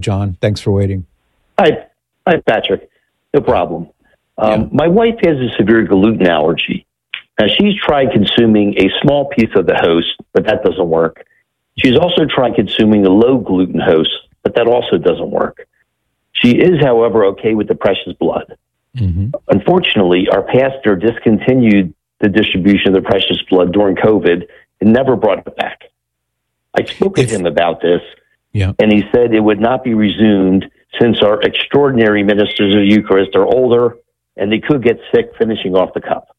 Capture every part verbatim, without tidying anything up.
John. Thanks for waiting. Hi, hi, Patrick. No problem. Um, yeah. My wife has a severe gluten allergy. Now, she's tried consuming a small piece of the host, but that doesn't work. She's also tried consuming a low gluten host, but that also doesn't work. She is, however, okay with the precious blood. Mm-hmm. Unfortunately, our pastor discontinued the distribution of the precious blood during COVID and never brought it back. I spoke with him about this, yeah. and he said it would not be resumed since our extraordinary ministers of Eucharist are older and they could get sick finishing off the cup.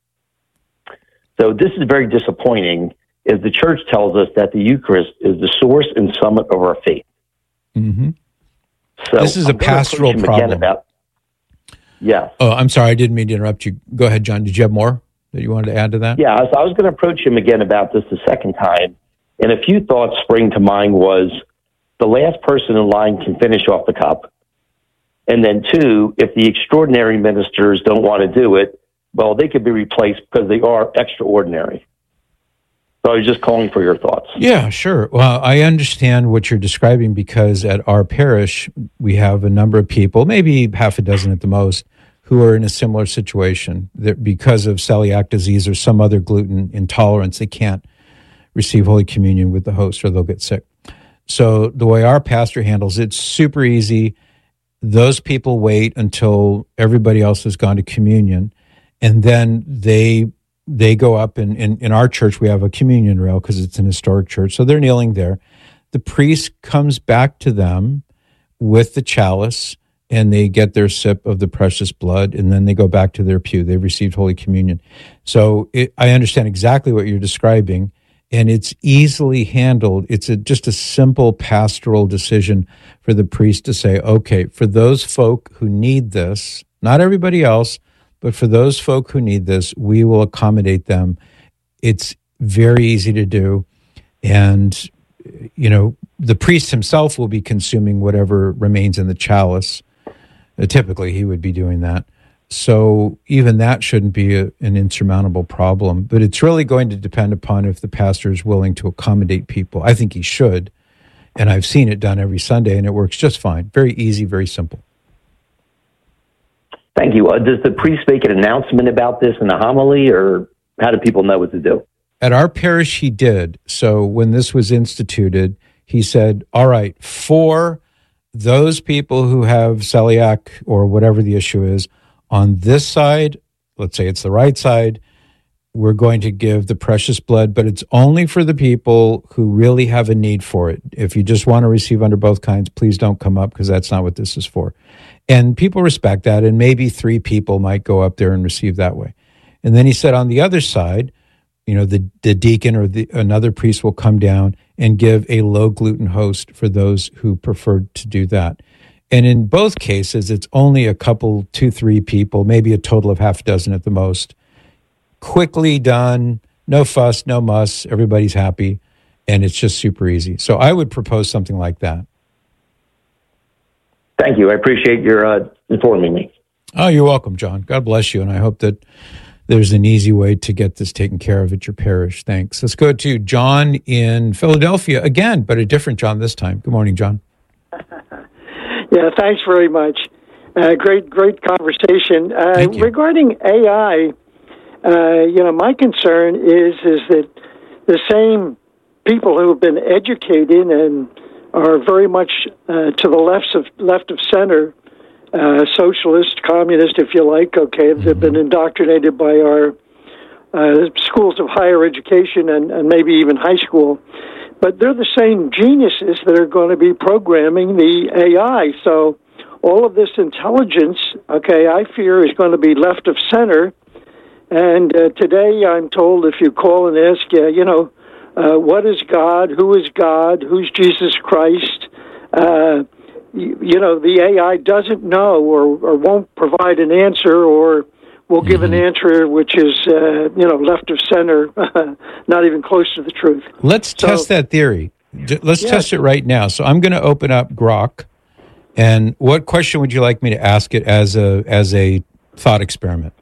So this is very disappointing, as the church tells us that the Eucharist is the source and summit of our faith. Mm-hmm. So this is I'm a pastoral problem. About, yeah. Oh, I'm sorry. I didn't mean to interrupt you. Go ahead, John. Did you have more that you wanted to add to that? Yeah, so I was going to approach him again about this the second time. And a few thoughts spring to mind was the last person in line can finish off the cup. And then two, if the extraordinary ministers don't want to do it, well, they could be replaced because they are extraordinary. So I was just calling for your thoughts. Yeah, sure. Well, I understand what you're describing because at our parish, we have a number of people, maybe half a dozen at the most, who are in a similar situation. That because of celiac disease or some other gluten intolerance, they can't receive Holy Communion with the host or they'll get sick. So the way our pastor handles it, it's super easy. Those people wait until everybody else has gone to communion, and then they they go up, and in, in our church we have a communion rail because it's an historic church, so they're kneeling there. The priest comes back to them with the chalice, and they get their sip of the precious blood, and then they go back to their pew. They've received Holy Communion. So it, I understand exactly what you're describing, and it's easily handled. It's a, just a simple pastoral decision for the priest to say, okay, for those folk who need this, not everybody else, but for those folk who need this, we will accommodate them. It's very easy to do. And, you know, the priest himself will be consuming whatever remains in the chalice. Uh, typically, he would be doing that. So even that shouldn't be a, an insurmountable problem. But it's really going to depend upon if the pastor is willing to accommodate people. I think he should. And I've seen it done every Sunday, and it works just fine. Very easy, very simple. Thank you. Uh, does the priest make an announcement about this in a homily, or how do people know what to do? At our parish, he did. So when this was instituted, he said, all right, for those people who have celiac or whatever the issue is, on this side, let's say it's the right side, we're going to give the precious blood, but it's only for the people who really have a need for it. If you just want to receive under both kinds, please don't come up because that's not what this is for. And people respect that, and maybe three people might go up there and receive that way. And then he said on the other side, you know, the, the deacon or the, another priest will come down and give a low-gluten host for those who preferred to do that. And in both cases, it's only a couple, two, three people, maybe a total of half a dozen at the most. Quickly done, no fuss, no muss, everybody's happy, and it's just super easy. So I would propose something like that. Thank you. I appreciate your uh, informing me. Oh, you're welcome, John. God bless you, and I hope that there's an easy way to get this taken care of at your parish. Thanks. Let's go to John in Philadelphia again, but a different John this time. Good morning, John. Yeah, thanks very much. Uh, great, great conversation. Uh, regarding A I, uh, you know, my concern is is that the same people who have been educated and are very much uh, to the left of left of center, uh, socialist, communist, if you like. Okay, mm-hmm. They've been indoctrinated by our uh, schools of higher education and, and maybe even high school. But they're the same geniuses that are going to be programming the A I. So all of this intelligence, okay, I fear is going to be left of center. And uh, today I'm told if you call and ask, uh, you know, uh, what is God? Who is God? Who's Jesus Christ? Uh, you, you know, the A I doesn't know or, or won't provide an answer, or will give mm-hmm. an answer which is, uh, you know, left of center, not even close to the truth. Let's so, test that theory. Let's yes. test it right now. So I'm going to open up Grok, and what question would you like me to ask it as a as a thought experiment?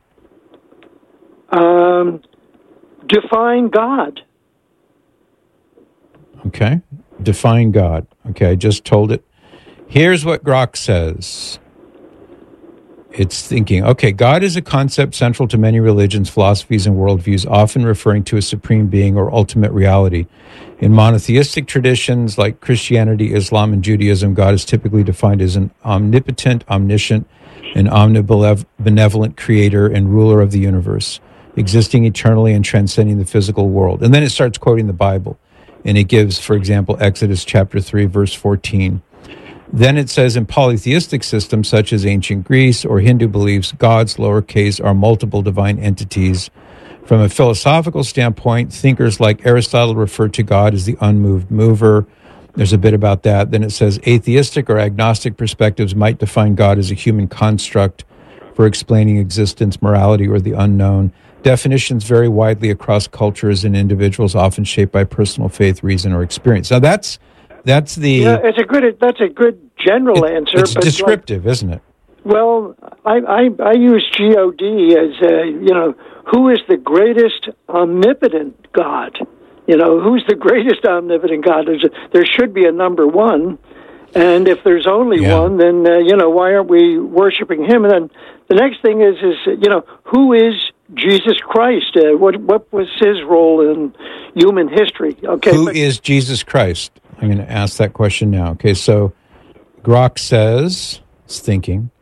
Um, define God. Okay, define God. Okay, I just told it. Here's what Grok says. It's thinking, okay, God is a concept central to many religions, philosophies, and worldviews, often referring to a supreme being or ultimate reality. In monotheistic traditions like Christianity, Islam, and Judaism, God is typically defined as an omnipotent, omniscient, and omnibenevolent creator and ruler of the universe, existing eternally and transcending the physical world. And then it starts quoting the Bible. And it gives, for example, Exodus chapter three, verse fourteen. Then it says in polytheistic systems such as ancient Greece or Hindu beliefs, gods, lowercase, are multiple divine entities. From a philosophical standpoint, thinkers like Aristotle refer to God as the unmoved mover. There's a bit about that. Then it says atheistic or agnostic perspectives might define God as a human construct for explaining existence, morality, or the unknown. Definitions vary widely across cultures and individuals, often shaped by personal faith, reason, or experience. Now that's that's the. Yeah, it's a good. That's a good general it, answer. It's but descriptive, like, isn't it? Well, I, I I use G O D as a, you know, who is the greatest omnipotent God? You know, who's the greatest omnipotent God? There's a, there should be a number one, and if there's only yeah. one, then uh, you know, why aren't we worshiping Him? And then the next thing is is you know, who is Jesus Christ? Uh, what what was His role in human history? Okay, who but, is Jesus Christ? I'm going to ask that question now. Okay, so Grok says, it's thinking.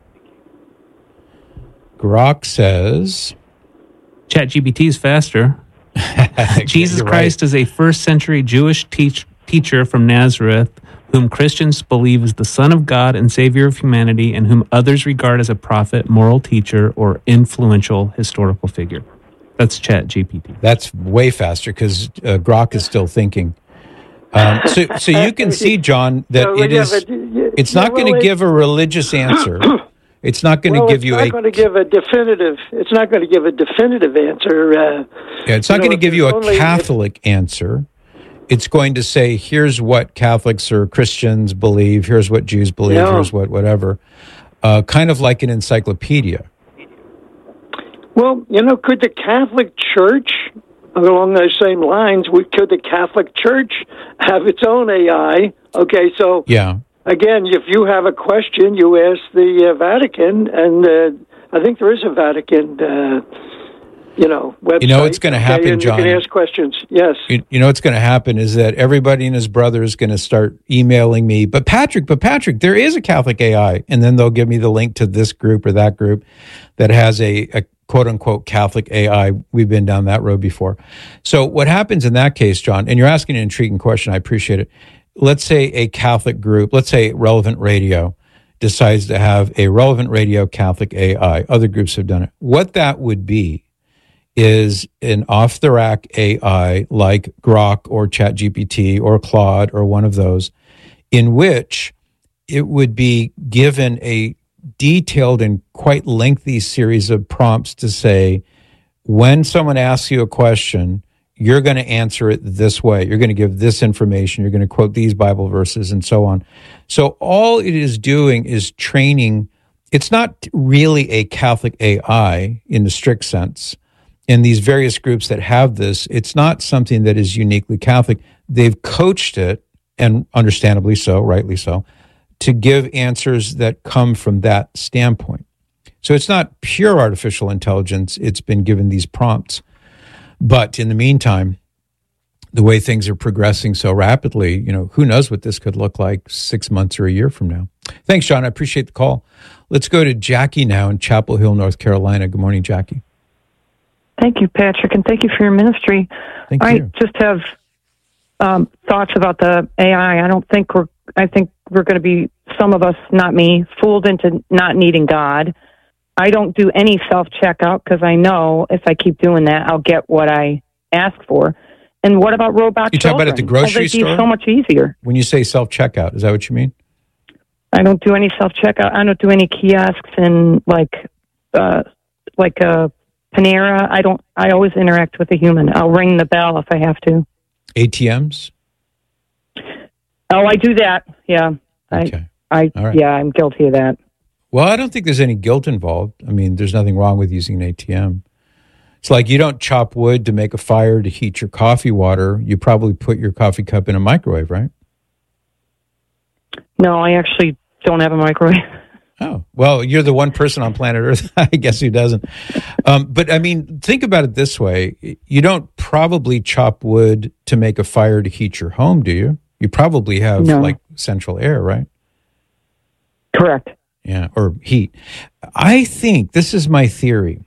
Grok says, ChatGPT is faster. Jesus Christ right. is a first century Jewish teach, teacher from Nazareth, whom Christians believe is the Son of God and Savior of humanity, and whom others regard as a prophet, moral teacher, or influential historical figure. That's ChatGPT. That's way faster because uh, Grok is still thinking. Um, so, so you can see, John, that no, it yeah, is. But, yeah, it's not well, going to it, give a religious answer. It's not going well, to give you a. It's not going to give a definitive. It's not going to give a definitive answer. Uh, yeah, it's not going to give you a only, Catholic answer. It's going to say, here's what Catholics or Christians believe. Here's what Jews believe. No. Here's what whatever. Uh, kind of like an encyclopedia. Well, you know, could the Catholic Church, along those same lines, could the Catholic Church have its own A I? Okay, so yeah. Again, if you have a question, you ask the uh, Vatican, and uh, I think there is a Vatican, uh, you know, website. You know what's going to happen, and John? You can ask questions. Yes. You, you know what's going to happen is that everybody and his brother is going to start emailing me. But Patrick, but Patrick, there is a Catholic A I, and then they'll give me the link to this group or that group that has a, a quote unquote Catholic A I. We've been down that road before. So what happens in that case, John? And you're asking an intriguing question. I appreciate it. Let's say a Catholic group, let's say Relevant Radio, decides to have a Relevant Radio Catholic A I. Other groups have done it. What that would be is an off-the-rack A I like Grok or ChatGPT or Claude or one of those, in which it would be given a detailed and quite lengthy series of prompts to say, when someone asks you a question, you're going to answer it this way. You're going to give this information. You're going to quote these Bible verses and so on. So all it is doing is training. It's not really a Catholic A I in the strict sense. In these various groups that have this, it's not something that is uniquely Catholic. They've coached it, and understandably so, rightly so, to give answers that come from that standpoint. So it's not pure artificial intelligence. It's been given these prompts. But in the meantime, the way things are progressing so rapidly, you know, who knows what this could look like six months or a year from now. Thanks, John. I appreciate the call. Let's go to Jackie now in Chapel Hill, North Carolina. Good morning, Jackie. Thank you, Patrick, and thank you for your ministry. Thank I you. just have um, thoughts about the A I. I don't think we're, I think we're going to be, some of us, not me, fooled into not needing God. I don't do any self-checkout because I know if I keep doing that, I'll get what I ask for. And what about robot You talk about at the grocery oh, store? so much easier. When you say self-checkout, is that what you mean? I don't do any self-checkout. I don't do any kiosks and like, uh, like a Panera. I don't, I always interact with a human. I'll ring the bell if I have to. A T Ms? Oh, I do that. Yeah. Okay. I, I All right. yeah, I'm guilty of that. Well, I don't think there's any guilt involved. I mean, there's nothing wrong with using an A T M. It's like you don't chop wood to make a fire to heat your coffee water. You probably put your coffee cup in a microwave, right? No, I actually don't have a microwave. Oh, well, you're the one person on planet Earth, I guess, who doesn't. Um, but I mean, think about it this way. You don't probably chop wood to make a fire to heat your home, do you? You probably have no. like central air, right? Correct. Yeah, or heat. I think, this is my theory.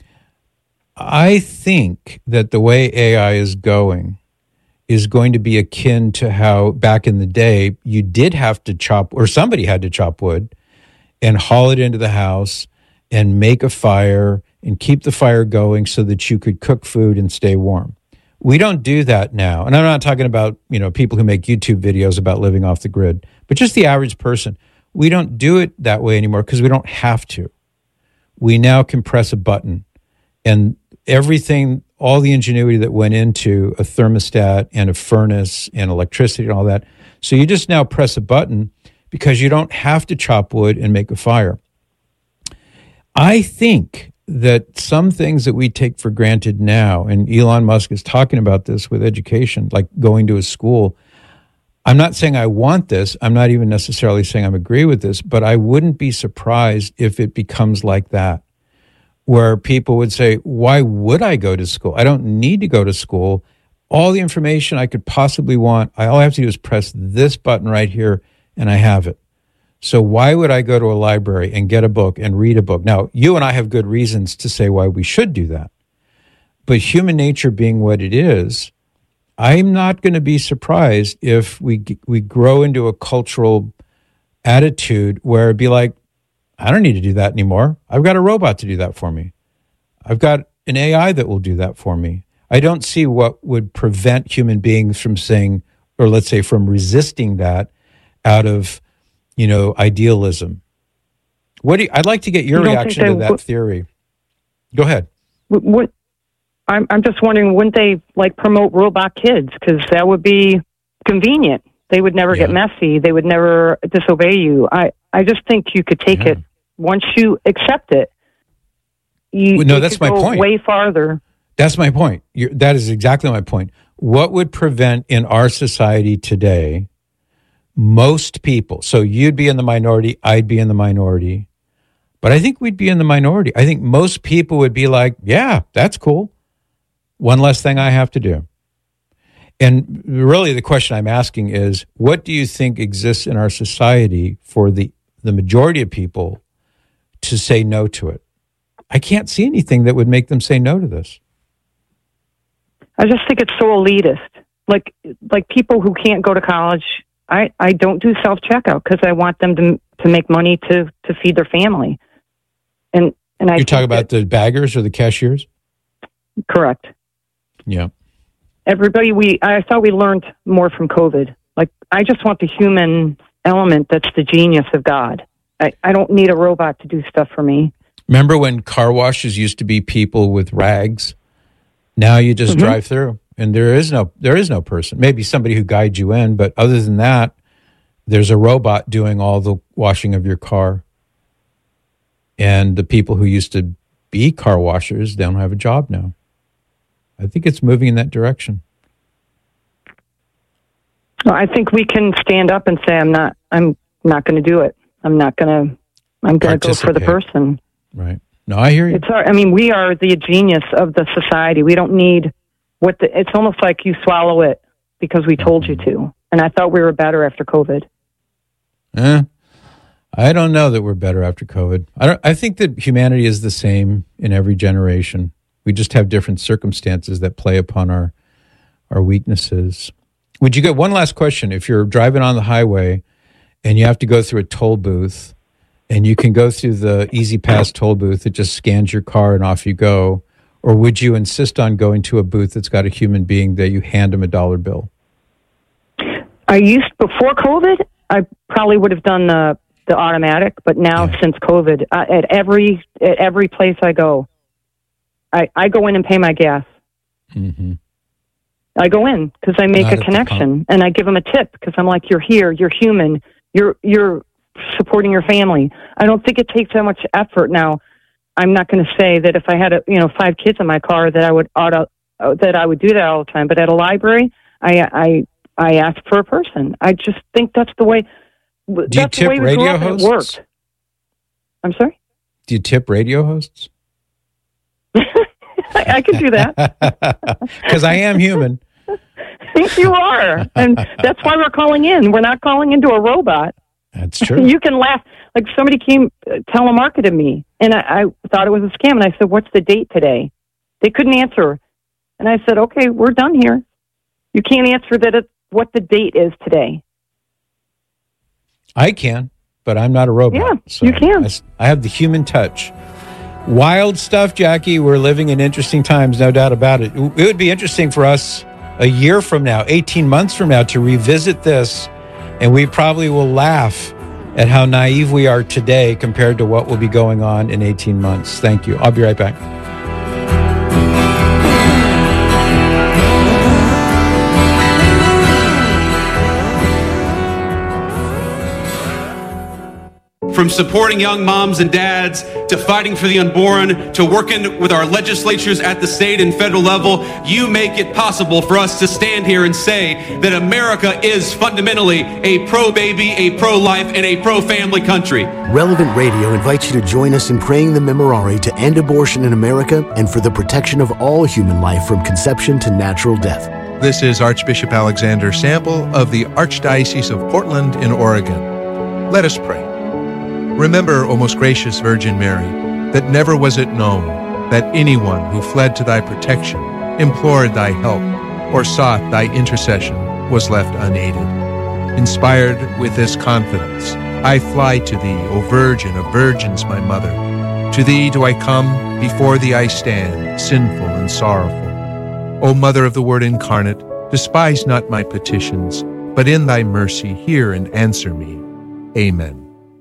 I think that the way A I is going is going to be akin to how back in the day you did have to chop, or somebody had to chop wood and haul it into the house and make a fire and keep the fire going so that you could cook food and stay warm. We don't do that now. And I'm not talking about, you know, people who make YouTube videos about living off the grid, but just the average person. We don't do it that way anymore because we don't have to. We now can press a button, and everything, all the ingenuity that went into a thermostat and a furnace and electricity and all that. So you just now press a button because you don't have to chop wood and make a fire. I think that some things that we take for granted now, and Elon Musk is talking about this with education, like going to a school. I'm not saying I want this. I'm not even necessarily saying I agree with this, but I wouldn't be surprised if it becomes like that, where people would say, why would I go to school? I don't need to go to school. All the information I could possibly want, all I have to do is press this button right here, and I have it. So why would I go to a library and get a book and read a book? Now, you and I have good reasons to say why we should do that. But human nature being what it is, I'm not going to be surprised if we we grow into a cultural attitude where it'd be like, I don't need to do that anymore. I've got a robot to do that for me. I've got an A I that will do that for me. I don't see what would prevent human beings from saying, or let's say from resisting that out of, you know, idealism. What do you, I'd like to get your you reaction to that w- theory. Go ahead. What, I'm I'm just wondering, wouldn't they like promote robot kids? Because that would be convenient. They would never yeah. get messy. They would never disobey you. I, I just think you could take yeah. it once you accept it. You, well, no, that's my point. Way farther. That's my point. You're, that is exactly my point. What would prevent in our society today most people? So you'd be in the minority. I'd be in the minority. But I think we'd be in the minority. I think most people would be like, yeah, that's cool. One less thing I have to do. And really the question I'm asking is, what do you think exists in our society for the, the majority of people to say no to it? I can't see anything that would make them say no to this. I just think it's so elitist. Like like people who can't go to college, I, I don't do self-checkout because I want them to to make money to, to feed their family. And and I You're talking about the baggers or the cashiers? Correct. Yeah. Everybody, we I thought we learned more from COVID. Like, I just want the human element that's the genius of God. I, I don't need a robot to do stuff for me. Remember when car washes used to be people with rags? Now you just mm-hmm. drive through, and there is no there is no person. Maybe somebody who guides you in, but other than that, there's a robot doing all the washing of your car. And the people who used to be car washers don't have a job now. I think it's moving in that direction. Well, I think we can stand up and say, I'm not I'm not going to do it. I'm not going to I'm going to go for the person. Right. No, I hear you. It's our, I mean, we are the genius of the society. We don't need what the, it's almost like you swallow it because we told you to. And I thought we were better after COVID. Eh, I don't know that we're better after COVID. I don't, I think that humanity is the same in every generation. We just have different circumstances that play upon our our weaknesses. Would you get one last question? If you're driving on the highway and you have to go through a toll booth, and you can go through the Easy Pass toll booth, it just scans your car and off you go, or would you insist on going to a booth that's got a human being that you hand them a dollar bill? I used, before COVID, I probably would have done the, the automatic, but now yeah. since COVID, uh, at every at every place I go, I, I go in and pay my gas. Mm-hmm. I go in because I make Not a connection, and I give them a tip because I'm like, you're here, you're human, you're you're supporting your family. I don't think it takes that much effort now. I'm not going to say that if I had a, you know, five kids in my car that I would auto, that I would do that all the time. But at a library, I I I ask for a person. I just think that's the way. Do that's you tip the way we radio grew up and hosts? it worked. I'm sorry? Do you tip radio hosts? I, I could do that. Because I am human. You are. And that's why we're calling in. We're not calling into a robot. That's true. You can laugh. Like somebody came, uh, telemarketed me, and I, I thought it was a scam. And I said, what's the date today? They couldn't answer. And I said, okay, we're done here. You can't answer that it, what the date is today. I can, but I'm not a robot. Yeah, so you can. I, I have the human touch. Wild stuff, Jackie. We're living in interesting times, no doubt about it. It would be interesting for us a year from now, eighteen months from now, to revisit this, and we probably will laugh at how naive we are today compared to what will be going on in eighteen months. Thank you. I'll be right back. From supporting young moms and dads, to fighting for the unborn, to working with our legislatures at the state and federal level, you make it possible for us to stand here and say that America is fundamentally a pro-baby, a pro-life, and a pro-family country. Relevant Radio invites you to join us in praying the Memorare to end abortion in America and for the protection of all human life from conception to natural death. This is Archbishop Alexander Sample of the Archdiocese of Portland in Oregon. Let us pray. Remember, O most gracious Virgin Mary, that never was it known that anyone who fled to thy protection, implored thy help, or sought thy intercession was left unaided. Inspired with this confidence, I fly to thee, O Virgin of Virgins, my Mother. To thee do I come, before thee I stand, sinful and sorrowful. O Mother of the Word incarnate, despise not my petitions, but in thy mercy hear and answer me. Amen.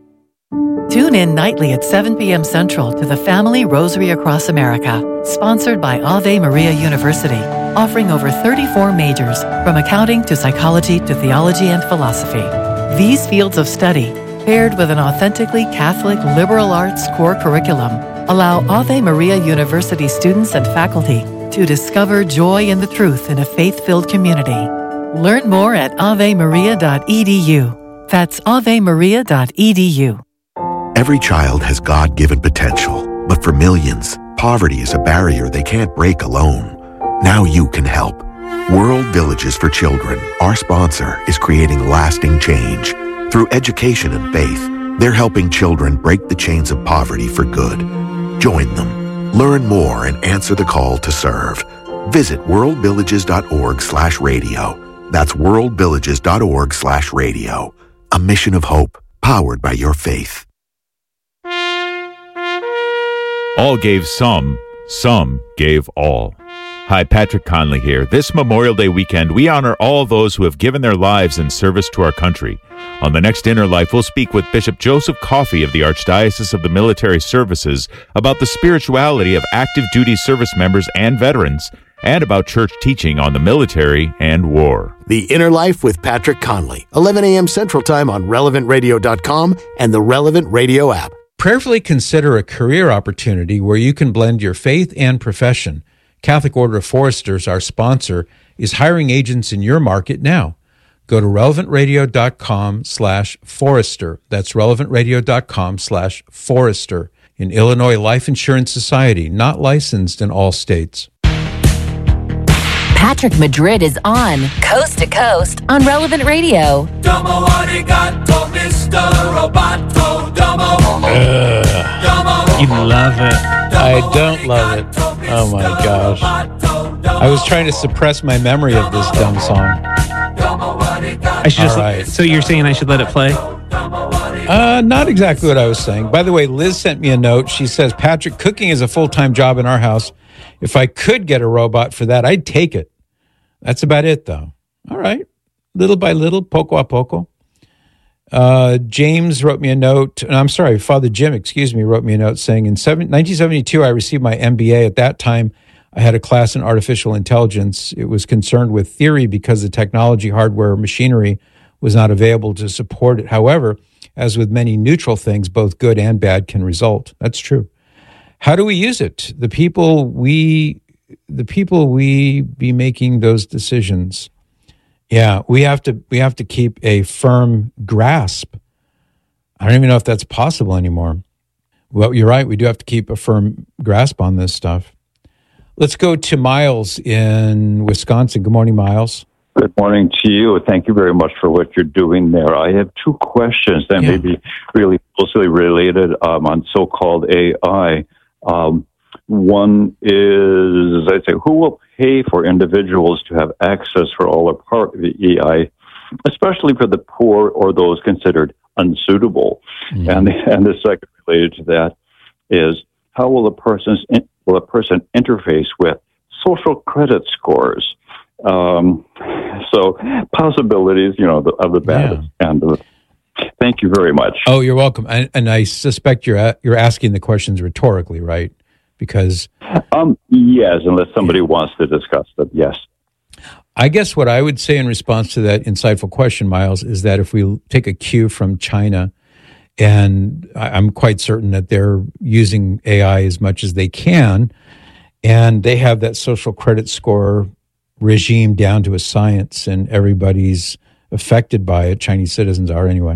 Tune in nightly at seven p.m. Central to the Family Rosary Across America, sponsored by Ave Maria University, offering over thirty-four majors, from accounting to psychology to theology and philosophy. These fields of study, paired with an authentically Catholic liberal arts core curriculum, allow Ave Maria University students and faculty to discover joy in the truth in a faith-filled community. Learn more at ave maria dot e d u. That's ave maria dot e d u. Every child has God-given potential, but for millions, poverty is a barrier they can't break alone. Now you can help. World Villages for Children, our sponsor, is creating lasting change. Through education and faith, they're helping children break the chains of poverty for good. Join them. Learn more and answer the call to serve. Visit worldvillages.org slash radio. That's worldvillages.org slash radio. A mission of hope, powered by your faith. All gave some, some gave all. Hi, Patrick Conley here. This Memorial Day weekend, we honor all those who have given their lives in service to our country. On the next Inner Life, we'll speak with Bishop Joseph Coffey of the Archdiocese of the Military Services about the spirituality of active duty service members and veterans, and about church teaching on the military and war. The Inner Life with Patrick Conley, eleven a.m. Central Time on relevant radio dot com and the Relevant Radio app. Prayerfully consider a career opportunity where you can blend your faith and profession. Catholic Order of Foresters, our sponsor, is hiring agents in your market now. Go to relevant radio dot com slash forester. That's relevant radio dot com slash forester. In Illinois Life Insurance Society, not licensed in all states. Patrick Madrid is on Coast to Coast on Relevant Radio. Domo arigato, Mister Roboto. Domo. Ugh. You love it. I don't love it. Oh my gosh. I was trying to suppress my memory of this dumb song. I should just, right. So you're saying I should let it play? Uh, not exactly what I was saying. By the way, Liz sent me a note. She says, Patrick, cooking is a full-time job in our house. If I could get a robot for that, I'd take it. That's about it, though. All right. Little by little, poco a poco. Uh, James wrote me a note. And I'm sorry, Father Jim, excuse me, wrote me a note saying, in nineteen seventy-two, I received my M B A. At that time, I had a class in artificial intelligence. It was concerned with theory because the technology, hardware, machinery was not available to support it. However, as with many neutral things, both good and bad can result. That's true. How do we use it? The people we, the people we be making those decisions. Yeah, we have to we have to keep a firm grasp I don't even know if that's possible anymore. Well, you're right. We do have to keep a firm grasp on this stuff. Let's go to Miles in Wisconsin. Good morning, Miles. Good morning to you. Thank you very much for what you're doing there. I have two questions that yeah. may be really closely related um, on so-called A I. Um, one is, I'd say, who will pay for individuals to have access for all or part of the A I, especially for the poor or those considered unsuitable? Mm-hmm. And, and the second related to that is, how will a person's will a person interface with social credit scores? Um, so possibilities, you know, the, of the bad yeah. and the. Thank you very much. Oh, you're welcome. And, and I suspect you're a, you're asking the questions rhetorically, right? Because um, yes, unless somebody yeah. wants to discuss it, yes. I guess what I would say in response to that insightful question, Miles, is that if we take a cue from China, and I'm quite certain that they're using A I as much as they can, and they have that social credit score regime down to a science, and everybody's affected by it. Chinese citizens are anyway.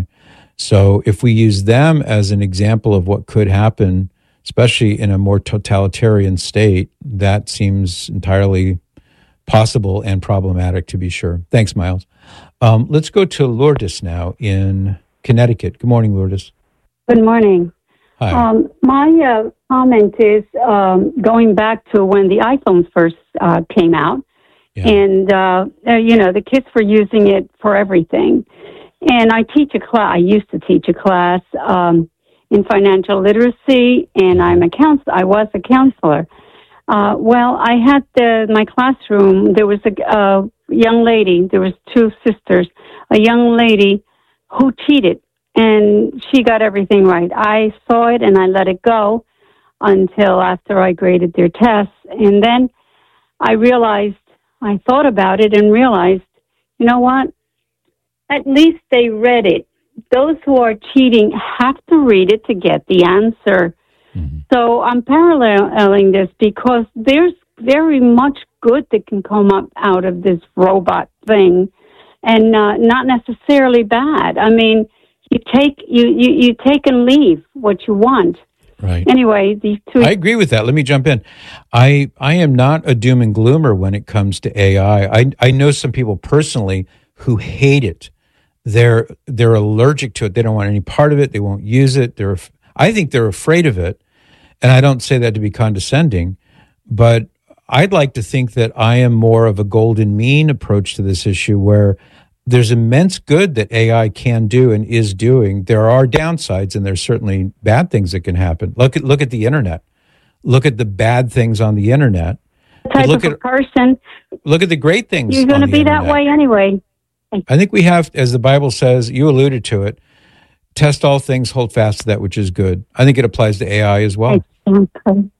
So if we use them as an example of what could happen, especially in a more totalitarian state, that seems entirely possible and problematic, to be sure. Thanks, Miles. Um, let's go to Lourdes now in Connecticut. Good morning, Lourdes. Good morning. Hi. Um, my uh, comment is um, going back to when the iPhones first uh, came out. Yeah. And, uh, uh, you know, the kids were using it for everything. And I teach a class, I used to teach a class um, in financial literacy, and I'm a counselor. I was a counselor. Uh, well, I had the, my classroom, there was a uh, young lady, there was two sisters, a young lady who cheated, and she got everything right. I saw it, and I let it go until after I graded their tests. And then I realized, I thought about it and realized, you know what? At least they read it. Those who are cheating have to read it to get the answer. Mm-hmm. So I'm paralleling this because there's very much good that can come up out of this robot thing, and uh, not necessarily bad. I mean, you take you, you, you take and leave what you want. Right. Anyway, these two. I agree with that. Let me jump in. I I am not a doom and gloomer when it comes to A I. I I know some people personally who hate it. They're they're allergic to it. They don't want any part of it. They won't use it. They're I think they're afraid of it. And I don't say that to be condescending, but I'd like to think that I am more of a golden mean approach to this issue, where there's immense good that A I can do and is doing. There are downsides, and there's certainly bad things that can happen. Look at look at the internet. Look at the bad things on the internet. Type look of at, person. Look at the great things. You're going to be internet. that way anyway. I think we have, as the Bible says, you alluded to it, test all things, hold fast to that which is good. I think it applies to A I as well. Exactly.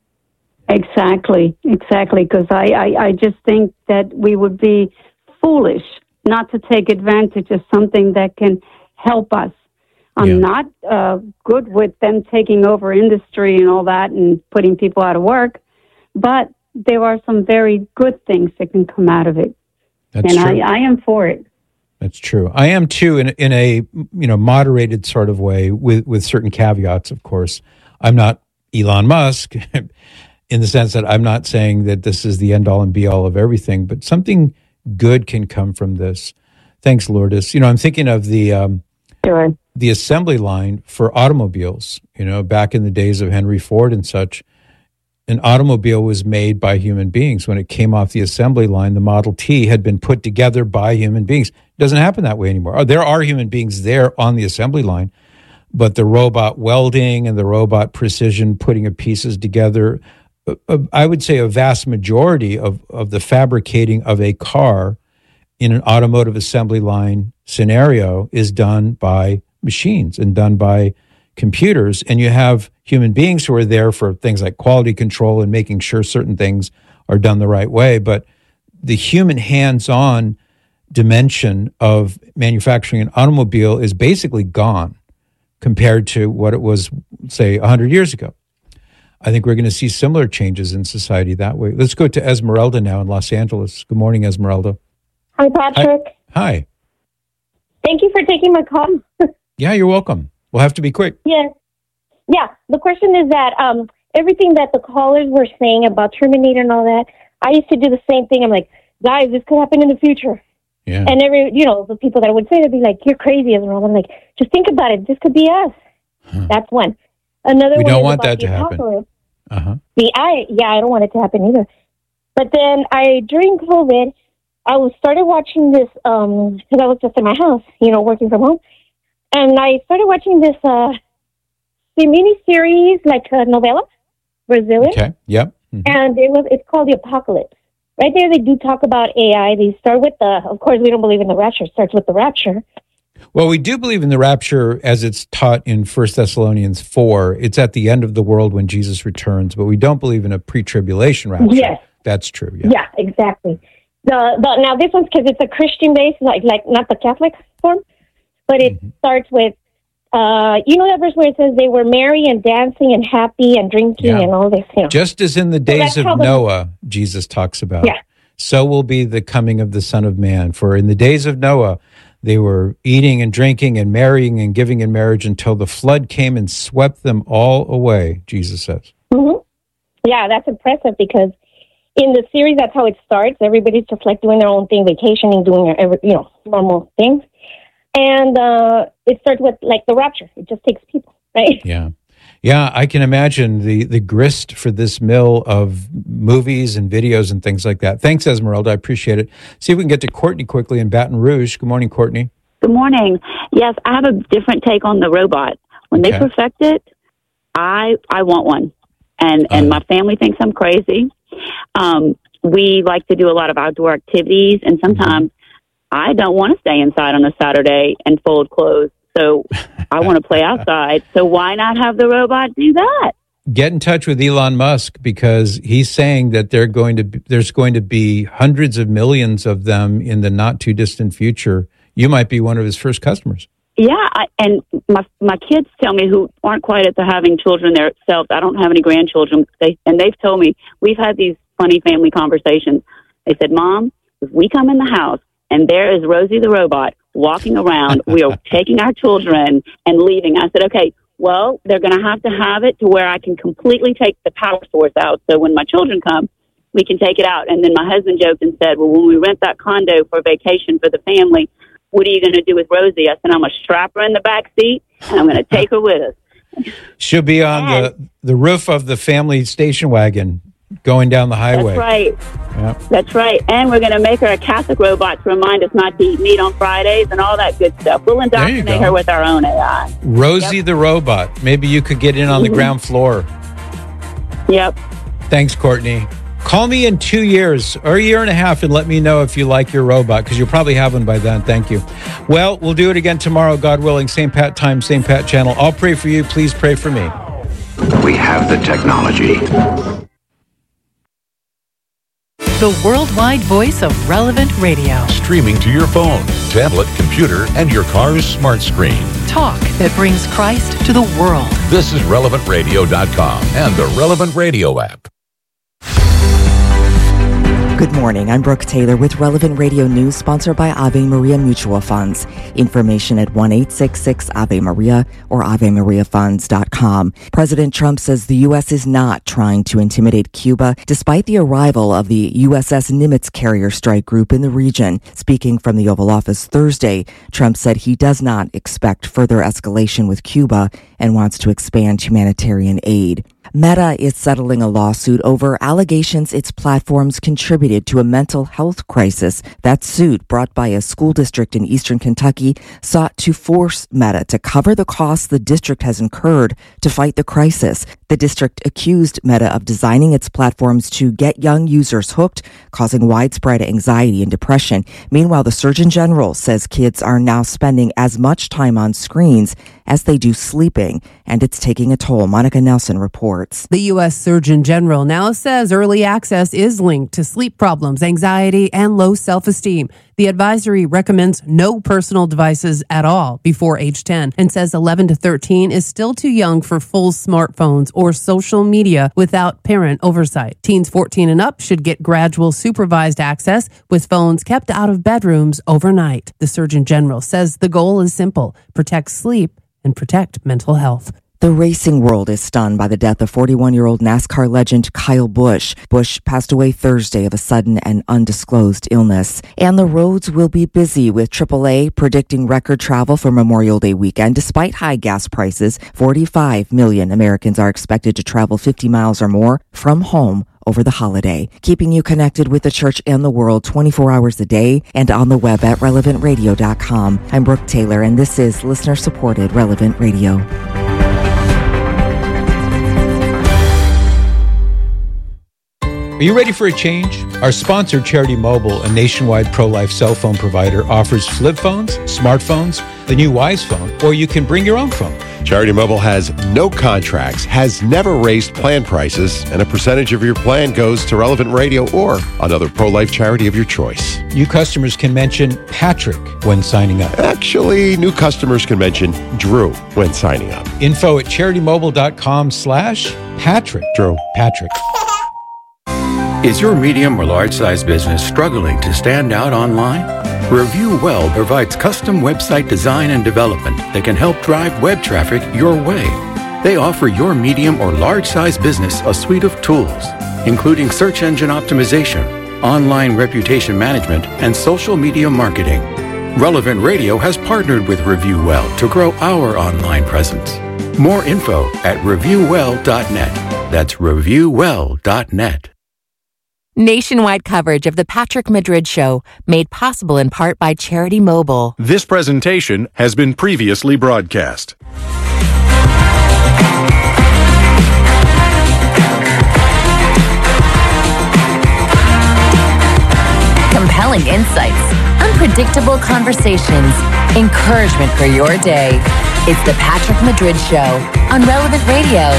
Exactly, exactly. Because I, I, I just think that we would be foolish not to take advantage of something that can help us. I'm yeah. not uh, good with them taking over industry and all that and putting people out of work, but there are some very good things that can come out of it. That's and true. I, I am for it. That's true. I am too, in in a you know moderated sort of way, with with certain caveats. Of course, I'm not Elon Musk in the sense that I'm not saying that this is the end all and be all of everything, but something good can come from this. Thanks, Lourdes. You know, I'm thinking of the um, sure. the assembly line for automobiles. You know, back in the days of Henry Ford and such. An automobile was made by human beings. When it came off the assembly line, the Model T had been put together by human beings. It doesn't happen that way anymore. There are human beings there on the assembly line, but the robot welding and the robot precision putting of pieces together, I would say a vast majority of, of the fabricating of a car in an automotive assembly line scenario is done by machines and done by computers, and you have human beings who are there for things like quality control and making sure certain things are done the right way. But the human hands-on dimension of manufacturing an automobile is basically gone compared to what it was, say, one hundred years ago. I think we're going to see similar changes in society that way. Let's go to Esmeralda now in Los Angeles. Good morning, Esmeralda. Hi, Patrick. Hi. Hi. Thank you for taking my call. Yeah, you're welcome. We'll have to be quick. Yes. Yeah. The question is that um, everything that the callers were saying about Terminator and all that, I used to do the same thing. I'm like, guys, this could happen in the future. Yeah. And every, you know, the people that would say, they'd be like, you're crazy, Esmeralda. I'm like, just think about it. This could be us. Huh. That's one. Another we one don't is want about that to happen. Apocalypse. Uh-huh. The, I, yeah, I don't want it to happen either. But then I, during COVID, I was started watching this, um, because I was just in my house, you know, working from home. And I started watching this, uh, the mini-series, like a novella, Brazilian. Okay, yep. Mm-hmm. And it was, it's called The Apocalypse. Right there, they do talk about A I. They start with the, of course, we don't believe in the rapture. It starts with the rapture. Well, we do believe in the rapture as it's taught in First Thessalonians four. It's at the end of the world when Jesus returns, but we don't believe in a pre-tribulation rapture. Yes. That's true, yeah. Yeah, exactly. The, the Now, this one's because it's a Christian base, like, like not the Catholic form, but it mm-hmm. starts with, uh, you know that verse where it says they were merry and dancing and happy and drinking yeah. and all this, you know. Just as in the days so of Noah, the, Jesus talks about, yeah. so will be the coming of the Son of Man. For in the days of Noah, they were eating and drinking and marrying and giving in marriage until the flood came and swept them all away, Jesus says. Mm-hmm. Yeah, that's impressive because in the series, that's how it starts. Everybody's just like doing their own thing, vacationing, doing their, you know, normal things. And uh, it starts with, like, the rapture. It just takes people, right? Yeah. Yeah, I can imagine the, the grist for this mill of movies and videos and things like that. Thanks, Esmeralda. I appreciate it. See if we can get to Courtney quickly in Baton Rouge. Good morning, Courtney. Good morning. Yes, I have a different take on the robot. When okay. they perfect it, I I want one. And, and uh, my family thinks I'm crazy. Um, we like to do a lot of outdoor activities, and sometimes I don't want to stay inside on a Saturday and fold clothes. So I want to play outside. So why not have the robot do that? Get in touch with Elon Musk because he's saying that they're going to be, there's going to be hundreds of millions of them in the not too distant future. You might be one of his first customers. Yeah, I, and my my kids tell me who aren't quite at the having children themselves. I don't have any grandchildren, they, and they've told me we've had these funny family conversations. They said, "Mom, if we come in the house and there is Rosie the robot walking around, we are taking our children and leaving." I said, "Okay, well, they're going to have to have it to where I can completely take the power source out. So when my children come, we can take it out." And then my husband joked and said, "Well, when we rent that condo for vacation for the family, what are you going to do with Rosie?" I said, "I'm going to strap her in the back seat and I'm going to take her with us." She'll be on and, the, the roof of the family station wagon going down the highway. That's right. Yep. That's right. And we're going to make her a Catholic robot to remind us not to eat meat on Fridays and all that good stuff. We'll indoctrinate her with our own A I. Rosie yep. the robot. Maybe you could get in on the mm-hmm. ground floor. Yep. Thanks, Courtney. Call me in two years or a year and a half and let me know if you like your robot, because you'll probably have one by then. Thank you. Well, we'll do it again tomorrow, God willing. Same Pat time, same Pat channel. I'll pray for you. Please pray for me. We have the technology. The worldwide voice of Relevant Radio. Streaming to your phone, tablet, computer, and your car's smart screen. Talk that brings Christ to the world. This is relevant radio dot com and the Relevant Radio app. Good morning. I'm Brooke Taylor with Relevant Radio News, sponsored by Ave Maria Mutual Funds. Information at one eight six six Ave Maria or ave maria funds dot com. President Trump says the U S is not trying to intimidate Cuba, despite the arrival of the U S S Nimitz carrier strike group in the region. Speaking from the Oval Office Thursday, Trump said he does not expect further escalation with Cuba and wants to expand humanitarian aid. Meta is settling a lawsuit over allegations its platforms contributed to a mental health crisis. That suit, brought by a school district in eastern Kentucky, sought to force Meta to cover the costs the district has incurred to fight the crisis. The district accused Meta of designing its platforms to get young users hooked, causing widespread anxiety and depression. Meanwhile, the Surgeon General says kids are now spending as much time on screens as they do sleeping, and it's taking a toll. Monica Nelson reports. The U S Surgeon General now says early access is linked to sleep problems, anxiety, and low self-esteem. The advisory recommends no personal devices at all before age ten and says eleven to thirteen is still too young for full smartphones or social media without parent oversight. Teens fourteen and up should get gradual supervised access with phones kept out of bedrooms overnight. The Surgeon General says the goal is simple: protect sleep and protect mental health. The racing world is stunned by the death of forty-one-year-old NASCAR legend Kyle Busch. Busch passed away Thursday of a sudden and undisclosed illness. And the roads will be busy, with triple A predicting record travel for Memorial Day weekend. Despite high gas prices, forty-five million Americans are expected to travel fifty miles or more from home over the holiday, keeping you connected with the church and the world twenty-four hours a day and on the web at relevant radio dot com. I'm Brooke Taylor, and this is listener-supported Relevant Radio. Are you ready for a change? Our sponsor, Charity Mobile, a nationwide pro-life cell phone provider, offers flip phones, smartphones, the new Wise phone, or you can bring your own phone. Charity Mobile has no contracts, has never raised plan prices, and a percentage of your plan goes to Relevant Radio or another pro-life charity of your choice. New customers can mention Patrick when signing up. Actually, new customers can mention Drew when signing up. Info at charitymobile.com slash Patrick. Drew. Patrick. Is your medium or large size business struggling to stand out online? Review Well provides custom website design and development that can help drive web traffic your way. They offer your medium or large size business a suite of tools, including search engine optimization, online reputation management, and social media marketing. Relevant Radio has partnered with Review Well to grow our online presence. More info at review well dot net. That's review well dot net. Nationwide coverage of the Patrick Madrid Show, made possible in part by Charity Mobile. This presentation has been previously broadcast. Compelling insights, unpredictable conversations, encouragement for your day. It's the Patrick Madrid Show on Relevant Radio.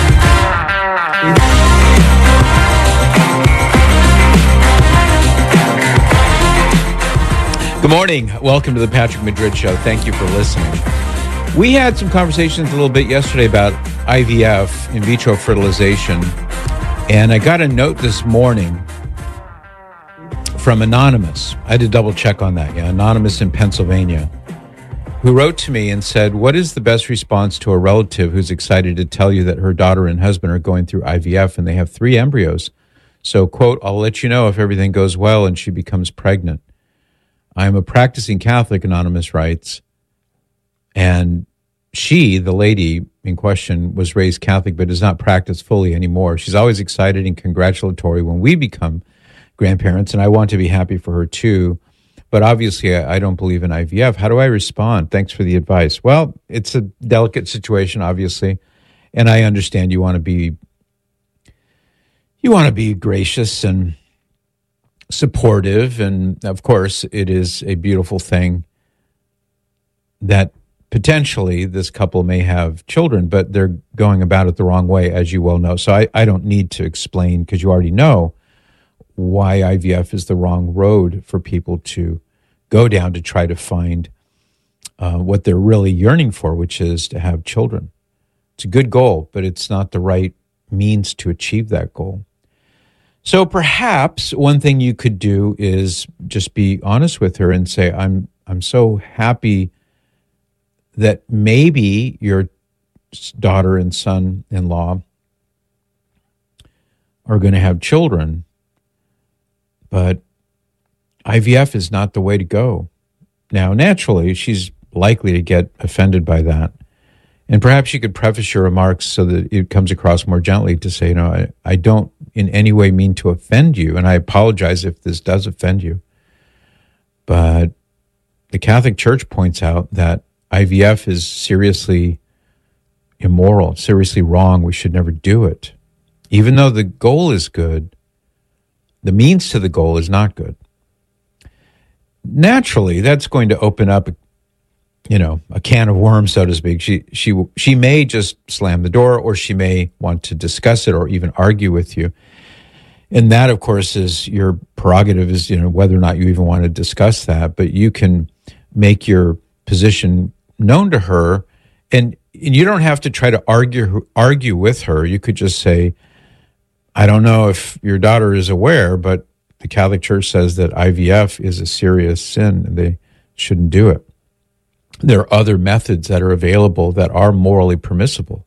Good morning. Welcome to the Patrick Madrid Show. Thank you for listening. We had some conversations a little bit yesterday about I V F, in vitro fertilization, and I got a note this morning from Anonymous. I had to double check on that. Yeah, Anonymous in Pennsylvania, who wrote to me and said, what is the best response to a relative who's excited to tell you that her daughter and husband are going through I V F and they have three embryos? So, quote, I'll let you know if everything goes well and she becomes pregnant. I am a practicing Catholic, Anonymous writes, and she, the lady in question, was raised Catholic but does not practice fully anymore. She's always excited and congratulatory when we become grandparents, and I want to be happy for her too. But obviously, I, I don't believe in I V F. How do I respond? Thanks for the advice. Well, it's a delicate situation, obviously, and I understand you want to be you want to be gracious and supportive, and of course it is a beautiful thing that potentially this couple may have children, but they're going about it the wrong way, as you well know. So I, I don't need to explain, because you already know why I V F is the wrong road for people to go down to try to find uh, what they're really yearning for, which is to have children. It's a good goal, but it's not the right means to achieve that goal. So perhaps one thing you could do is just be honest with her and say, I'm I'm so happy that maybe your daughter and son-in-law are going to have children, but I V F is not the way to go. Now, naturally, she's likely to get offended by that. And perhaps you could preface your remarks so that it comes across more gently to say, you know, I, I don't in any way mean to offend you, and I apologize if this does offend you. But the Catholic Church points out that I V F is seriously immoral, seriously wrong. We should never do it. Even though the goal is good, the means to the goal is not good. Naturally, that's going to open up you know, a can of worms, so to speak. She she she may just slam the door, or she may want to discuss it or even argue with you. And that, of course, is your prerogative, is, you know, whether or not you even want to discuss that. But you can make your position known to her, and, and you don't have to try to argue argue with her. You could just say, I don't know if your daughter is aware, but the Catholic Church says that I V F is a serious sin and they shouldn't do it. there are other methods that are available that are morally permissible.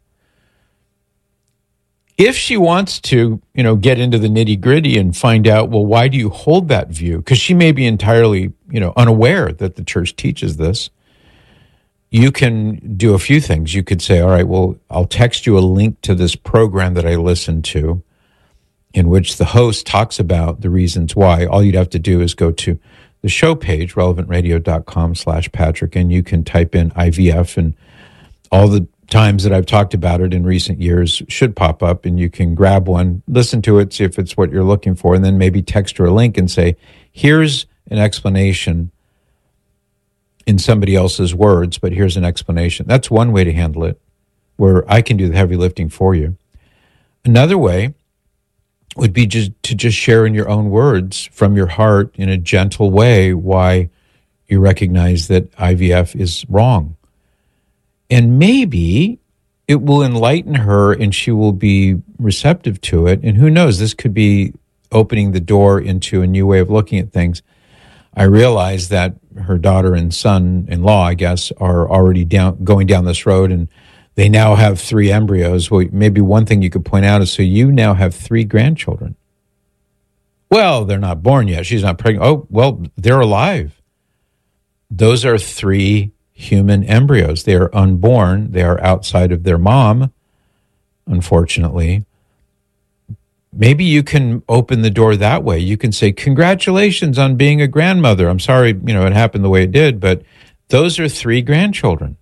If she wants to, you know, get into the nitty gritty and find out, well, why do you hold that view? Because she may be entirely, you know, unaware that the church teaches this. You can do a few things. You could say, all right, well, I'll text you a link to this program that I listened to in which the host talks about the reasons why. All you'd have to do is go to the show page, relevantradio.com slash Patrick, and you can type in I V F, and all the times that I've talked about it in recent years should pop up, and you can grab one, listen to it, see if it's what you're looking for, and then maybe text her a link and say, here's an explanation in somebody else's words, but here's an explanation. That's one way to handle it, where I can do the heavy lifting for you. Another way would be just to just share in your own words from your heart in a gentle way why you recognize that I V F is wrong. And maybe it will enlighten her and she will be receptive to it. And who knows, this could be opening the door into a new way of looking at things. I realize that her daughter and son-in-law, I guess, are already down going down this road, and they now have three embryos. Well, maybe one thing you could point out is, so you now have three grandchildren. Well, they're not born yet. She's not pregnant. Oh, well, they're alive. Those are three human embryos. They are unborn. They are outside of their mom, unfortunately. Maybe you can open the door that way. You can say, congratulations on being a grandmother. I'm sorry, you know, it happened the way it did, but those are three grandchildren.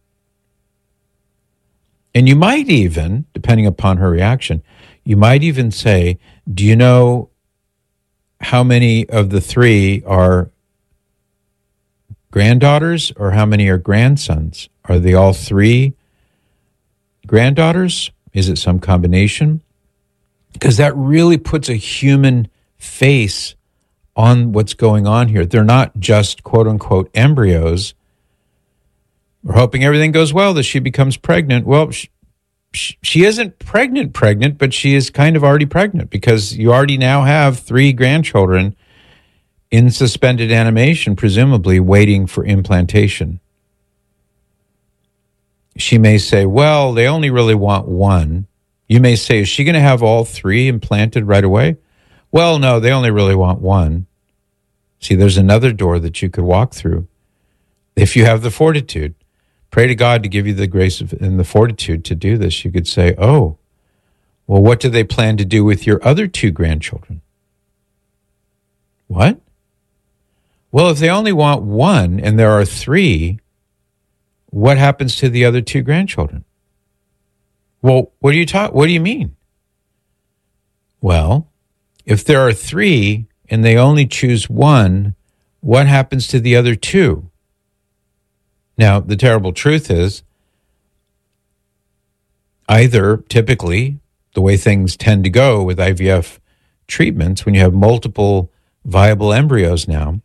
And you might even, depending upon her reaction, you might even say, do you know how many of the three are granddaughters or how many are grandsons? Are they all three granddaughters? Is it some combination? Because that really puts a human face on what's going on here. They're not just quote-unquote embryos. We're hoping everything goes well, that she becomes pregnant. Well, she, she isn't pregnant pregnant, but she is kind of already pregnant because you already now have three grandchildren in suspended animation, presumably waiting for implantation. She may say, well, they only really want one. You may say, is she going to have all three implanted right away? Well, no, they only really want one. See, there's another door that you could walk through. If you have the fortitude, pray to God to give you the grace of, and the fortitude to do this. You could say, oh, well, what do they plan to do with your other two grandchildren? What? Well, if they only want one and there are three, what happens to the other two grandchildren? Well, what do you talk? What do you mean? Well, if there are three and they only choose one, what happens to the other two? Now, the terrible truth is, either typically, the way things tend to go with I V F treatments, when you have multiple viable embryos now,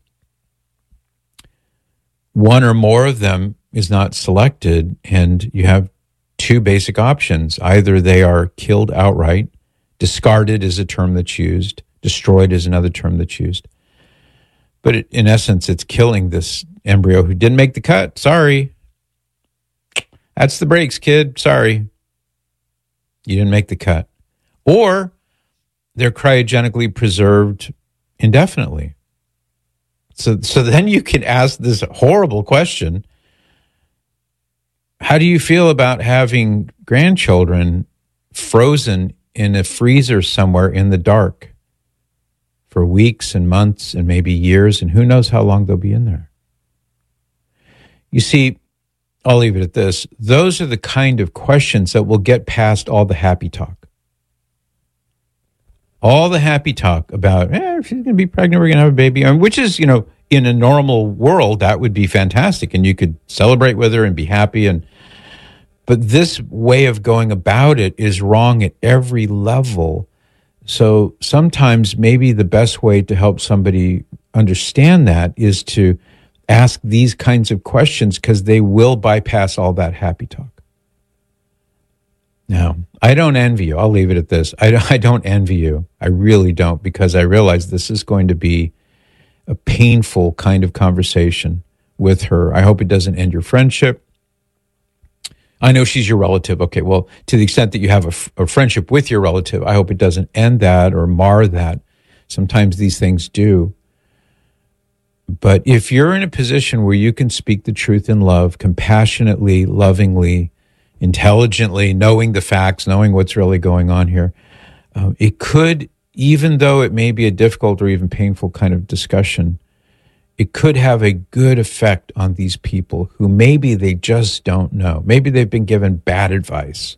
one or more of them is not selected, and you have two basic options. Either they are killed outright, discarded is a term that's used, destroyed is another term that's used. But it, in essence, it's killing this embryo who didn't make the cut. Sorry. That's the breaks, kid. Sorry. You didn't make the cut. Or they're cryogenically preserved indefinitely. So, so then you can ask this horrible question. How do you feel about having grandchildren frozen in a freezer somewhere in the dark for weeks and months and maybe years, and who knows how long they'll be in there? You see, I'll leave it at this. Those are the kind of questions that will get past all the happy talk. All the happy talk about, eh, if she's going to be pregnant, we're going to have a baby, which is, you know, in a normal world, that would be fantastic, and you could celebrate with her and be happy. And but this way of going about it is wrong at every level. So sometimes maybe the best way to help somebody understand that is to ask these kinds of questions, because they will bypass all that happy talk. Now, I don't envy you. I'll leave it at this. I don't, I don't envy you. I really don't, because I realize this is going to be a painful kind of conversation with her. I hope it doesn't end your friendship. I know she's your relative. Okay, well, to the extent that you have a, f- a friendship with your relative, I hope it doesn't end that or mar that. Sometimes these things do. But if you're in a position where you can speak the truth in love, compassionately, lovingly, intelligently, knowing the facts, knowing what's really going on here, uh, it could, even though it may be a difficult or even painful kind of discussion, it could have a good effect on these people who maybe they just don't know. Maybe they've been given bad advice.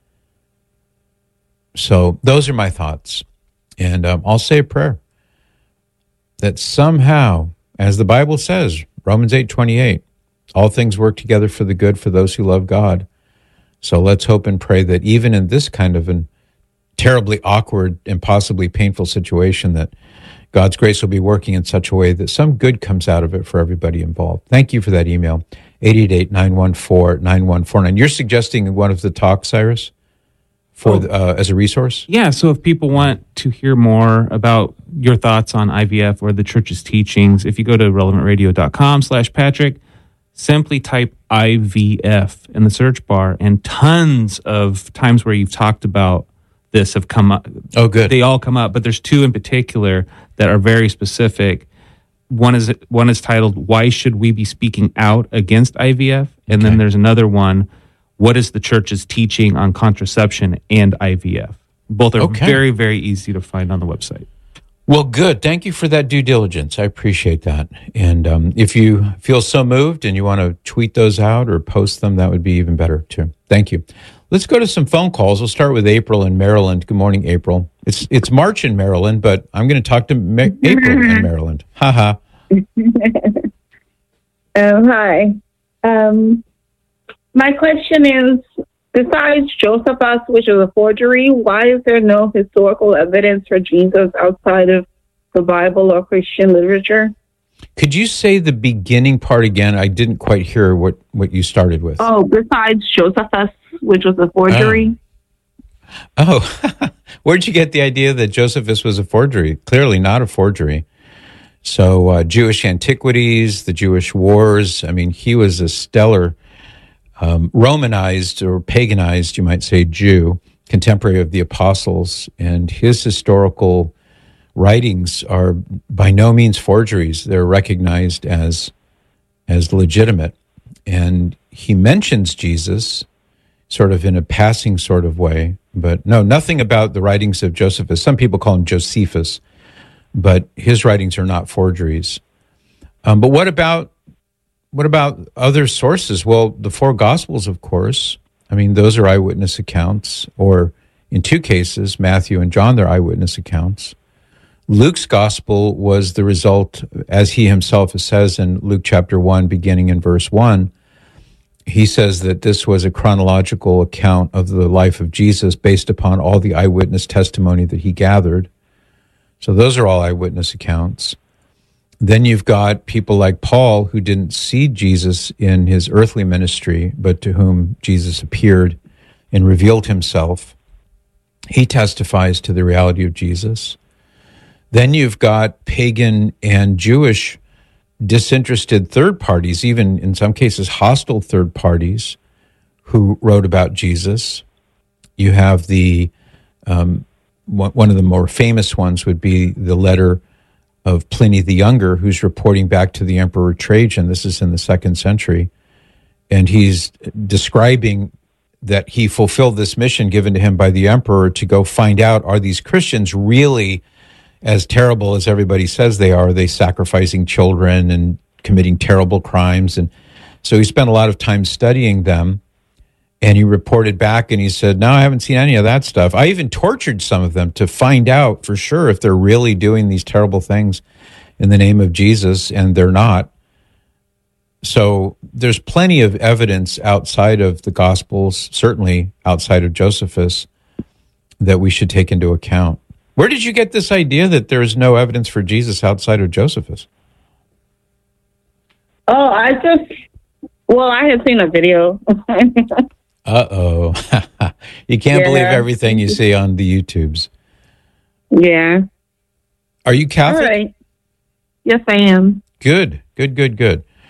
So those are my thoughts. And um, I'll say a prayer that somehow, as the Bible says, Romans eight twenty-eight, all things work together for the good for those who love God. So let's hope and pray that even in this kind of an terribly awkward and possibly painful situation, that God's grace will be working in such a way that some good comes out of it for everybody involved. Thank you for that email, eight eight eight, nine one four, nine one four nine. You're suggesting one of the talks, Cyrus, for oh. the, uh, as a resource? Yeah, so if people want to hear more about your thoughts on I V F or the church's teachings, if you go to relevant radio dot com slash Patrick, simply type I V F in the search bar, and tons of times where you've talked about this have come up. Oh, good. They all come up, but there's two in particular that are very specific. One is one is titled, Why Should We Be Speaking Out Against I V F? And okay. then there's another one, What is the Church's Teaching on Contraception and I V F? Both are okay. very, very easy to find on the website. Well, good. Thank you for that due diligence. I appreciate that. And um, if you feel so moved and you want to tweet those out or post them, that would be even better too. Thank you. Let's go to some phone calls. We'll start with April in Maryland. Good morning, April. It's it's March in Maryland, but I'm going to talk to Ma- April in Maryland. Ha ha. um, hi. Um, my question is, besides Josephus, which is a forgery, why is there no historical evidence for Jesus outside of the Bible or Christian literature? Could you say the beginning part again? I didn't quite hear what, what you started with. Oh, besides Josephus, which was a forgery. Oh, oh. Where'd you get the idea that Josephus was a forgery? Clearly not a forgery. So uh, Jewish antiquities, the Jewish wars, I mean, he was a stellar um, Romanized or paganized, you might say, Jew, contemporary of the apostles, and his historical writings are by no means forgeries. They're recognized as as legitimate. And he mentions Jesus sort of in a passing sort of way, but no, nothing about the writings of Josephus. Some people call him Josephus, but his writings are not forgeries. Um, but what about what about other sources? Well, the four Gospels, of course. I mean, those are eyewitness accounts, or in two cases, Matthew and John, they're eyewitness accounts. Luke's gospel was the result, as he himself says in Luke chapter one, beginning in verse one, he says that this was a chronological account of the life of Jesus based upon all the eyewitness testimony that he gathered. So those are all eyewitness accounts. Then you've got people like Paul, who didn't see Jesus in his earthly ministry, but to whom Jesus appeared and revealed himself. He testifies to the reality of Jesus. Then you've got pagan and Jewish disinterested third parties, even in some cases hostile third parties, who wrote about Jesus. You have the, um, one of the more famous ones would be the letter of Pliny the Younger, who's reporting back to the Emperor Trajan. This is in the second century. And he's describing that he fulfilled this mission given to him by the emperor to go find out, are these Christians really as terrible as everybody says they are? Are they sacrificing children and committing terrible crimes? And so he spent a lot of time studying them, and he reported back and he said, no, I haven't seen any of that stuff. I even tortured some of them to find out for sure if they're really doing these terrible things in the name of Jesus, and they're not. So there's plenty of evidence outside of the Gospels, certainly outside of Josephus, that we should take into account. Where did you get this idea that there is no evidence for Jesus outside of Josephus? Oh, I just, well, I had seen a video. Uh-oh. You can't Yeah. believe everything you see on the YouTubes. Yeah. Are you Catholic? All right. Yes, I am. Good, good, good, good.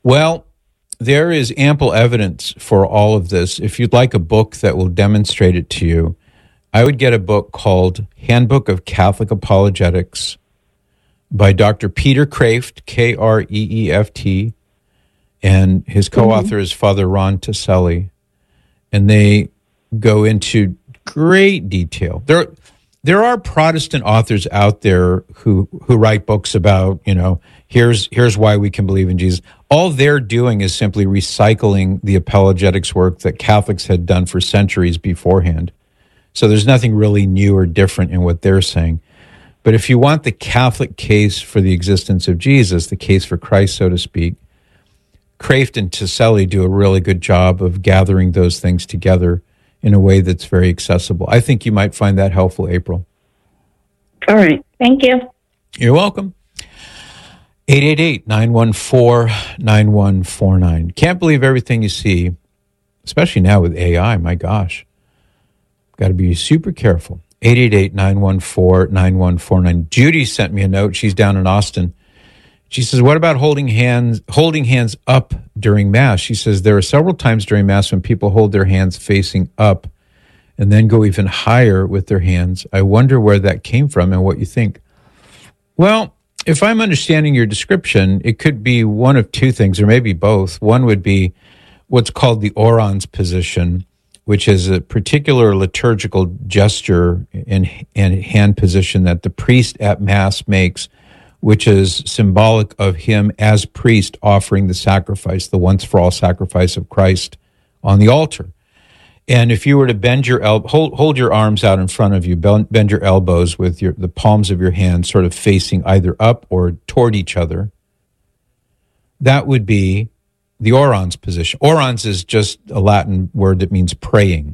Well, there is ample evidence for all of this. If you'd like a book that will demonstrate it to you, I would get a book called Handbook of Catholic Apologetics by Doctor Peter Kreeft, K R E E F T, and his co-author mm-hmm. is Father Ron Taselli. And they go into great detail. There, there are Protestant authors out there who, who write books about, you know, here's here's why we can believe in Jesus. All they're doing is simply recycling the apologetics work that Catholics had done for centuries beforehand. So there's nothing really new or different in what they're saying. But if you want the Catholic case for the existence of Jesus, the case for Christ, so to speak, Kreeft and Taselli do a really good job of gathering those things together in a way that's very accessible. I think you might find that helpful, April. All right. Thank you. You're welcome. eight eight eight, nine one four, nine one four nine. Can't believe everything you see, especially now with A I. My gosh. Got to be super careful. eight eight eight, nine one four, nine one four nine. Judy sent me a note. She's down in Austin. She says, what about holding hands holding hands up during Mass? She says, there are several times during Mass when people hold their hands facing up and then go even higher with their hands. I wonder where that came from and what you think. Well, if I'm understanding your description, it could be one of two things, or maybe both. One would be what's called the orans position, which is a particular liturgical gesture and, and hand position that the priest at Mass makes, which is symbolic of him as priest offering the sacrifice, the once-for-all sacrifice of Christ on the altar. And if you were to bend your el- hold, hold your arms out in front of you, bend, bend your elbows with your the palms of your hands sort of facing either up or toward each other, that would be the orans position. Orans is just a Latin word that means praying.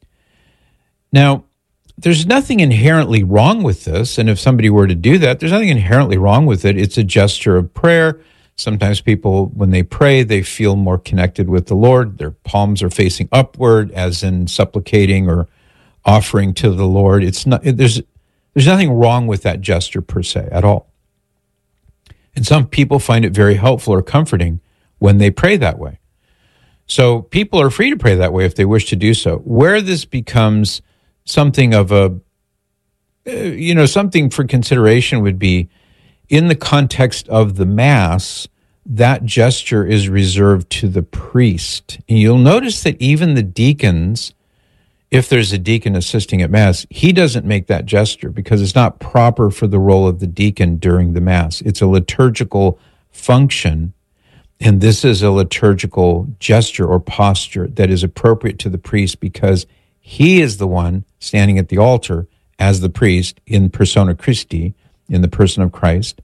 Now, there's nothing inherently wrong with this, and if somebody were to do that, there's nothing inherently wrong with it. It's a gesture of prayer. Sometimes people, when they pray, they feel more connected with the Lord. Their palms are facing upward, as in supplicating or offering to the Lord. It's not, there's, there's nothing wrong with that gesture per se at all. And some people find it very helpful or comforting when they pray that way. So people are free to pray that way if they wish to do so. Where this becomes something of a, uh, you know, something for consideration would be in the context of the Mass, that gesture is reserved to the priest. And you'll notice that even the deacons, if there's a deacon assisting at Mass, he doesn't make that gesture because it's not proper for the role of the deacon during the Mass. It's a liturgical function, and this is a liturgical gesture or posture that is appropriate to the priest because he is the one standing at the altar as the priest in persona Christi, in the person of Christ,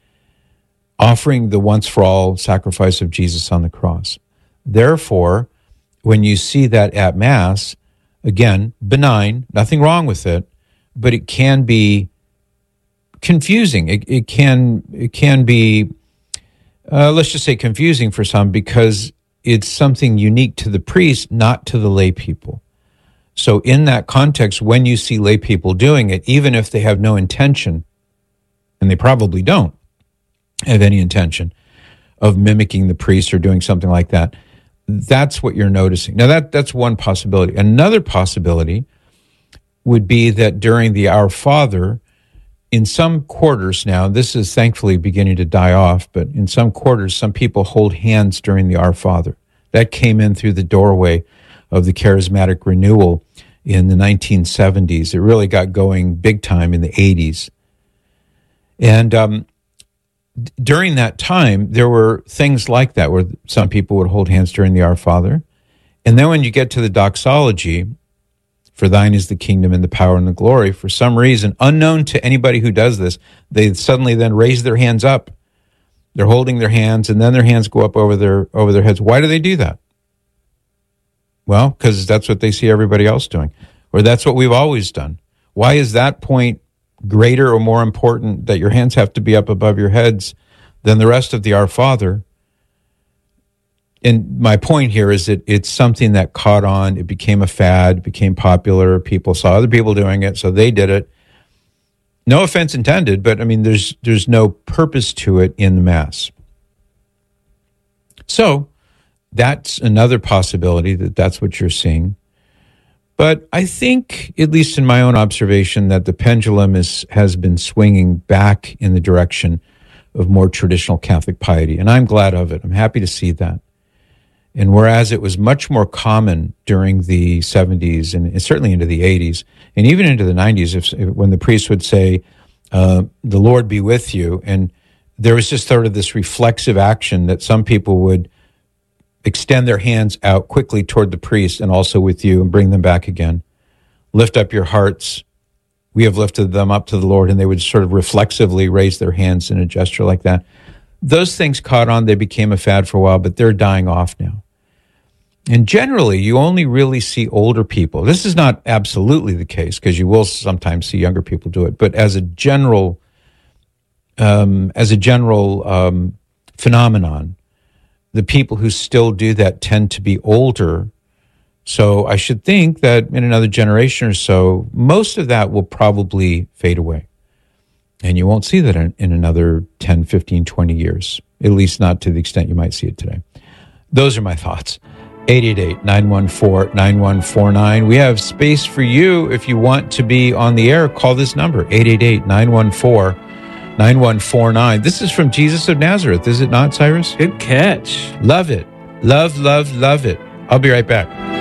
offering the once-for-all sacrifice of Jesus on the cross. Therefore, when you see that at Mass, again, benign, nothing wrong with it, but it can be confusing. It, it can it can be, uh, let's just say confusing for some because it's something unique to the priest, not to the lay people. So in that context, when you see lay people doing it, even if they have no intention, and they probably don't have any intention of mimicking the priest or doing something like that, that's what you're noticing. Now, that that's one possibility. Another possibility would be that during the Our Father, in some quarters now, this is thankfully beginning to die off, but in some quarters, some people hold hands during the Our Father. That came in through the doorway of the charismatic renewal in the nineteen seventies. It really got going big time in the eighties. And um, d- during that time, there were things like that where some people would hold hands during the Our Father. And then when you get to the doxology, for thine is the kingdom and the power and the glory, for some reason, unknown to anybody who does this, they suddenly then raise their hands up. They're holding their hands, and then their hands go up over their over their heads. Why do they do that? Well, because that's what they see everybody else doing, or that's what we've always done. Why is that point greater or more important that your hands have to be up above your heads than the rest of the Our Father? And my point here is that it's something that caught on. It became a fad, became popular. People saw other people doing it, so they did it. No offense intended, but I mean, there's there's no purpose to it in the Mass. So that's another possibility that that's what you're seeing. But I think, at least in my own observation, that the pendulum is, has been swinging back in the direction of more traditional Catholic piety. And I'm glad of it. I'm happy to see that. And whereas it was much more common during the seventies and certainly into the eighties, and even into the nineties, if, when the priest would say, uh, the Lord be with you, and there was just sort of this reflexive action that some people would extend their hands out quickly toward the priest and also with you and bring them back again. Lift up your hearts. We have lifted them up to the Lord, and they would sort of reflexively raise their hands in a gesture like that. Those things caught on. They became a fad for a while, but they're dying off now. And generally, you only really see older people. This is not absolutely the case, because you will sometimes see younger people do it. But as a general, um, as a general um, phenomenon, the people who still do that tend to be older. So I should think that in another generation or so, most of that will probably fade away. And you won't see that in, in another ten, fifteen, twenty years, at least not to the extent you might see it today. Those are my thoughts. eight eight eight, nine one four, nine one four nine. We have space for you if you want to be on the air. Call this number, eight eight eight, nine one four, nine one four nine. This is from Jesus of Nazareth, is it not, Cyrus? Good catch. Love it. Love, love, love it. I'll be right back.